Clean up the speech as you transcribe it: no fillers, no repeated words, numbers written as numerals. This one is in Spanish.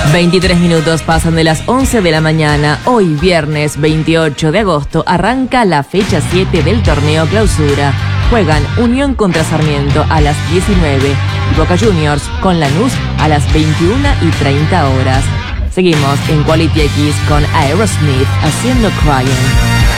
23 minutos pasan de las 11 de la mañana. Hoy, viernes 28 de agosto, arranca la fecha 7 del torneo Clausura. Juegan Unión contra Sarmiento a las 19 y Boca Juniors con Lanús a las 21:30 horas. Seguimos en Quality X con Aerosmith haciendo Crying.